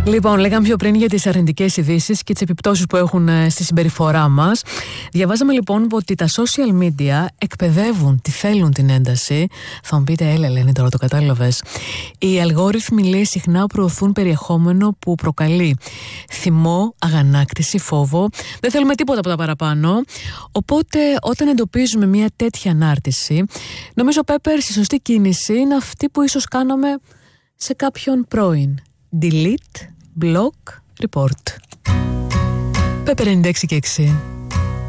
Λοιπόν, λέγαμε πιο πριν για τις αρνητικές ειδήσεις και τις επιπτώσεις που έχουν στη συμπεριφορά μας. Διαβάζαμε λοιπόν ότι τα social media εκπαιδεύουν τη θέλουν την ένταση. Θα μου πείτε, έλα Ελένη, τώρα το κατάλαβες. Οι αλγόριθμοι, λέει, συχνά προωθούν περιεχόμενο που προκαλεί θυμό, αγανάκτηση, φόβο. Δεν θέλουμε τίποτα από τα παραπάνω. Οπότε, όταν εντοπίζουμε μια τέτοια ανάρτηση, νομίζω, Πέπερ, η σωστή κίνηση είναι αυτή που ίσως κάναμε σε κάποιον πρώην. Delete, block, report. Πέπερ 96 και 6.